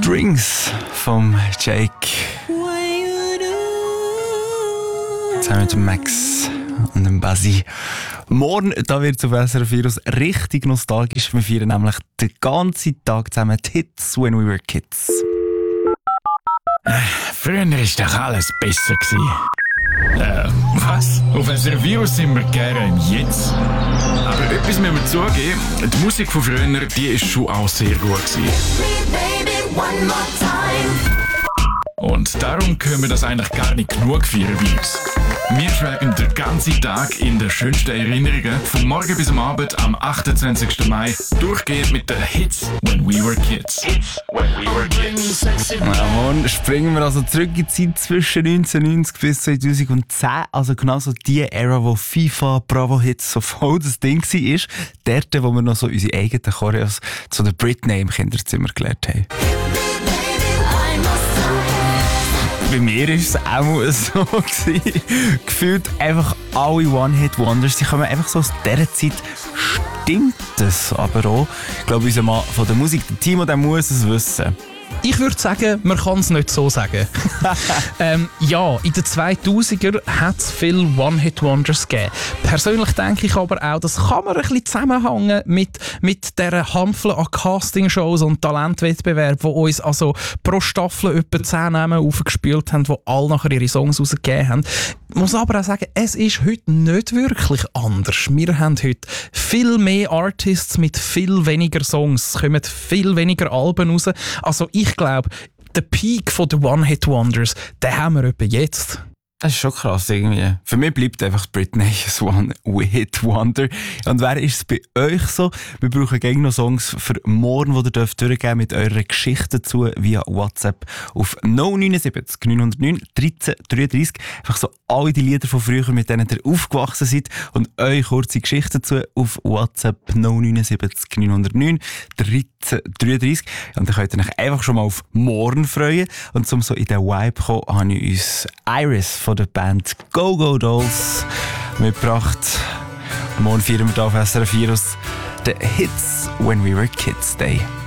Strings vom Jake. Zusammen mit dem Max und dem Basi. Morgen da wird es auf SRF Virus richtig nostalgisch. Wir feiern nämlich den ganzen Tag zusammen die Hits When We Were Kids. Früher war doch alles besser. Was? Auf SRF Virus sind wir gerne im Jetzt. Aber etwas müssen wir zugeben, die Musik von früher, die ist schon auch sehr gut gewesen. Und darum können wir das eigentlich gar nicht genug feiern bei uns. Wir schwelgen den ganzen Tag in den schönsten Erinnerungen, vom Morgen bis am Abend am 28. Mai, durchgehend mit den Hits When We Were Kids. Hits When We Were Kids. Morgen springen wir also zurück in die Zeit zwischen 1990 bis 2010, also genau so die Ära, wo FIFA, Bravo Hits so voll das Ding war. Dort, wo wir noch so unsere eigenen Choreos zu der Britney im Kinderzimmer gelernt haben. Bei mir war es auch so gewesen. Gefühlt einfach alle One-Hit-Wonders. Die kommen einfach so aus dieser Zeit. Stimmt das aber auch? Ich glaube, unser Mann von der Musik, der Timo, der muss es wissen. Ich würde sagen, man kann es nicht so sagen. Ja, in den 2000er hat es viele One-Hit-Wonders gegeben. Persönlich denke ich aber auch, das kann man ein bisschen zusammenhängen mit dieser Handvoll an Castingshows und Talentwettbewerben, die uns also pro Staffel etwa 10 Namen aufgespielt haben, die alle nachher ihre Songs rausgegeben haben. Ich muss aber auch sagen, es ist heute nicht wirklich anders. Wir haben heute viel mehr Artists mit viel weniger Songs. Es kommen viel weniger Alben raus. Also ich glaube, den Peak der One-Hit-Wonders, den haben wir etwa jetzt. Das ist schon krass irgendwie. Für mich bleibt einfach Britney ein One-Hit-Wonder. Und wer ist es bei euch so? Wir brauchen gerne noch Songs für morgen, die ihr durchgeben dürft mit eurer Geschichte dazu via WhatsApp auf 079 909 13 33. Einfach so alle die Lieder von früher, mit denen ihr aufgewachsen seid und eure kurze Geschichte dazu auf WhatsApp 079 909 13 33. Und dann könnt ihr euch einfach schon mal auf morgen freuen. Und um so in den Vibe zu kommen, habe ich uns Iris von der Band Go Go Dolls mitgebracht. Morgen feiern wir hier auf SRF Virus den Hits When We Were Kids Day.